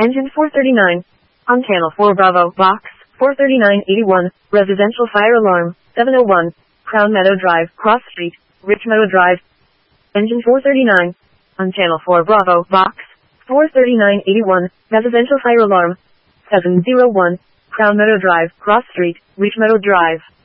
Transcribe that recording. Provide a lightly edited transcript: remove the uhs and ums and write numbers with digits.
Engine 439. On channel 4 Bravo, box 43981, residential fire alarm, 701, Crown Meadow Drive, Cross Street, Rich Meadow Drive. Engine 439. On channel 4 Bravo, box 43981, residential fire alarm, 701, Crown Meadow Drive, Cross Street, Rich Meadow Drive.